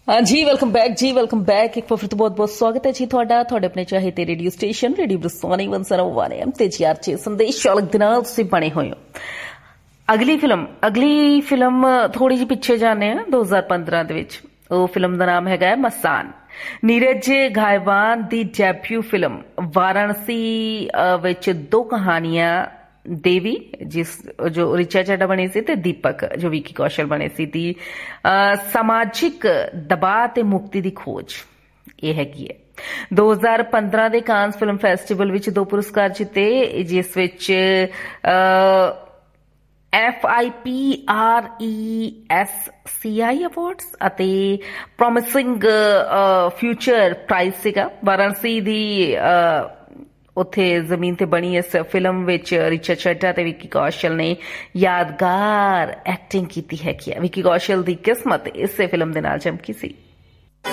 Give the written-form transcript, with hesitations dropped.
हाँ जी, welcome back जी, welcome back. एक बार फिर तो बहुत बहुत स्वागत है जी ਤੁਹਾਡਾ ਆਪਣੇ ਚਾਹਤੇ ਰੇਡੀਓ ਸਟੇਸ਼ਨ ਰੇਡੀਓ ਬਰਸਾਨੀ 101 FM ਤੇ ਜੀ ਆਰਚੇ ਸੰਦੇਸ਼ ਚਾਲਕ ਦੇ ਨਾਲ ਤੁਸੀਂ ਬਣੇ ਹੋਏ ਹੋ। ਅਗਲੀ ਫਿਲਮ ਥੋੜੀ ਜਿਹੀ ਪਿੱਛੇ ਜਾਂਦੇ ਆ 2015 ਦੇ ਵਿੱਚ। ਉਹ ਫਿਲਮ ਦਾ ਨਾਮ ਹੈਗਾ ਮਸਾਨ। नीरज घायवान ਦੀ ਡੈਬਿਊ ਫਿਲਮ ਵਾਰਾਣਸੀ ਵਿੱਚ ਦੋ ਕਹਾਣੀਆਂ देवी जिस जो रिचा चड्ढा बने सी ते दीपक जो विकी कौशल बने सी दी समाजिक दबाव ते मुक्ति दी खोज ये हैगी है। 2015 ਦੇ ਕਾਂਸ ਫਿਲਮ ਫੈਸਟੀਵਲ ਵਿੱਚ ਦੋ ਪੁਰਸਕਾਰ ਜਿੱਤੇ ਜਿਸ ਵਿੱਚ FIPRESCI ਅਵਾਰਡਸ ਅਤੇ ਪ੍ਰੋਮਿਸਿੰਗ ਫਿਊਚਰ ਪ੍ਰਾਈਜ਼ ਸੀਗਾ। ਵਾਰਾਣਸੀ ਦੀ ਉੱਥੇ ਜ਼ਮੀਨ ਤੇ ਬਣੀ ਇਸ ਫਿਲਮ ਵਿੱਚ ਰਿਚਾ ਚੱਢਾ ਤੇ ਵਿੱਕੀ ਕੌਸ਼ਲ ਨੇ ਯਾਦਗਾਰ ਐਕਟਿੰਗ ਕੀਤੀ ਹੈਗੀ ਹੈ। ਵਿੱਕੀ ਕੌਸ਼ਲ ਦੀ ਕਿਸਮਤ ਇਸੇ ਫਿਲਮ ਦੇ ਨਾਲ ਚਮਕੀ ਸੀ।